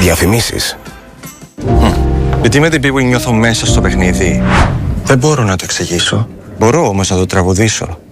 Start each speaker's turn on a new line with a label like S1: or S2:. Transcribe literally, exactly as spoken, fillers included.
S1: Διαφημίσεις.
S2: Mm. Γιατί με την Bwin νιώθω μέσα στο παιχνίδι. Δεν μπορώ να το εξηγήσω. Μπορώ όμως να το τραγουδήσω.